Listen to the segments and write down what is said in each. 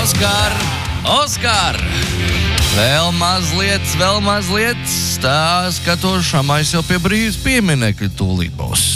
Oskar! Vēl mazliet stāsts, ka to šamais jau pie brīvas pieminekļa tūlīt būs.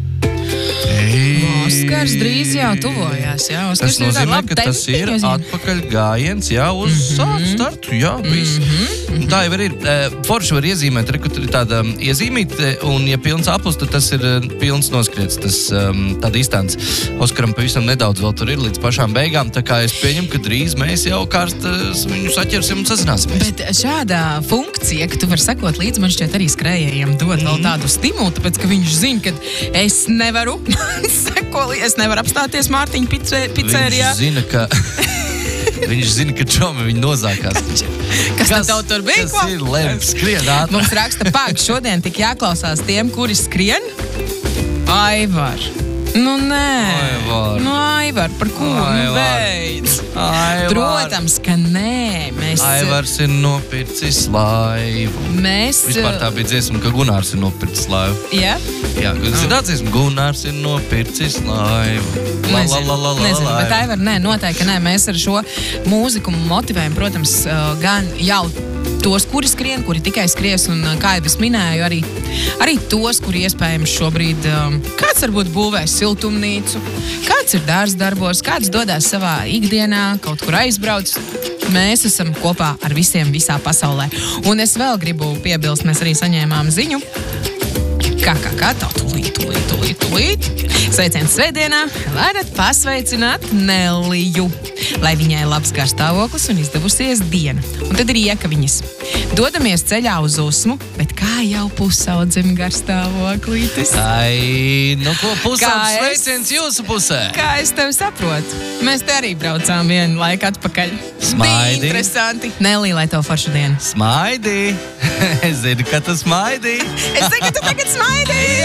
Oskars drīz jau tuvojās, jā. Tas nozīmē, ka tas ir atpakaļ gājiens, jā, uz startu, jā, viss. Tā jau ir. Forši var iezīmēt, kur tur ir tāda iezīmīta, un ja pilns aplis, tad tas ir pilns noskriets, tā distance. Oskaram pavisam nedaudz vēl tur ir līdz pašām beigām, tā kā es pieņemu, ka drīz mēs jau viņu saķersim un sazināsimies. Bet šādā funkcija, ka tu vari sekot līdzi, man šķiet arī skrējējiem dod vēl tādu stimulu, tāpēc, ka viņš zina, ka es nevaru es nevaru apstāties Mārtiņa pizzērijā. Viņš zina, ka čomi viņu nozākās. Kas tad tev tur bija? Kas ir lemts? Skrien ātrāk. Mums raksta pāk, šodien tik jāklausās tiem, kuri skrien. Aivar. Nu nē. Aivar, par ko? Beidz. Protams, ka nē. Aivars ir nopircis laivu. Vispār tā bija dziesma, ka Gunārs ir nopircis laivu. Jā? Jā, dziesma, Gunārs ir nopircis laivu. Nezinu, bet Aivar, nē, noteikti, ka nē. Mēs ar šo mūziku motivējam, protams, gan jau tos, kuri skrien, kuri tikai skries, un kā jau es minēju, arī tos, kuri iespējams šobrīd kāds varbūt būvēs siltumnīcu, kāds ir darbos, kāds dodās savā ikdienā, kaut kur aizbrauc. Mēs esam kopā ar visiem visā pasaulē. Un es vēl gribu piebilst, mēs arī saņēmām ziņu, kā tūlīt. Sveiciens svētdienā, varat pasveicināt Neliju, lai viņai labs garstāvoklis un izdevusies diena. Un tad ir iekaviņas. Dodamies ceļā uz Usmu, bet kā jau pusaudzim garstāvoklītis? Pusaudzis sveiciens jūsu pusē? Kā es tevi saprotu? Mēs te arī braucām vienu laiku atpakaļ. Smaidi. Bija interesanti. Nelī, lai tev foršu dienu. Smaidi. Es zinu, ka tu smaidi. Es zinu, ka tu tagad smaidi.